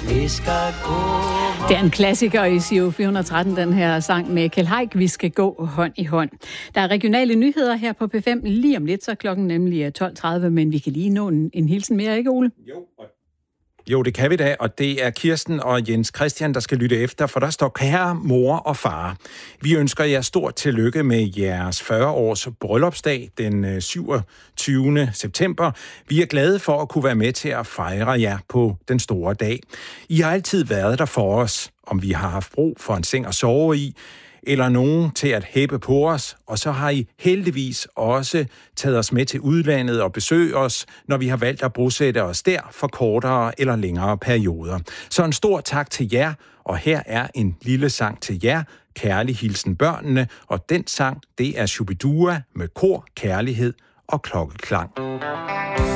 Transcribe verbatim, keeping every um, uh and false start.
Vi skal gå. Det er en klassiker i Giro fire hundrede og tretten, den her sang med Kjeld Haik, Vi skal gå hånd i hånd. Der er regionale nyheder her på P fem lige om lidt, så klokken nemlig tolv tredive, men vi kan lige nå en, en hilsen mere, ikke Ole? Jo, Jo, det kan vi da, og det er Kirsten og Jens Christian, der skal lytte efter, for der står kære mor og far. Vi ønsker jer stort tillykke med jeres fyrre års bryllupsdag den syvogtyvende september. Vi er glade for at kunne være med til at fejre jer på den store dag. I har altid været der for os, om vi har haft brug for en seng at sove i, eller nogen til at hæppe på os, og så har I heldigvis også taget os med til udlandet og besøge os, når vi har valgt at bosætte os der for kortere eller længere perioder. Så en stor tak til jer, og her er en lille sang til jer, Kærlig hilsen børnene, og den sang, det er Shubidua med kor, kærlighed og klokkeklang.